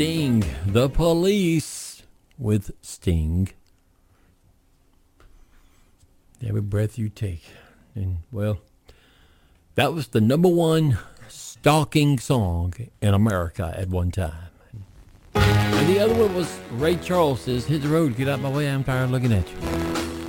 Sting, The Police with Sting. Every breath you take. And, well, that was the number one stalking song in America at one time. And the other one was Ray Charles's Hit the Road, Get Out My Way, I'm Tired of Looking at You.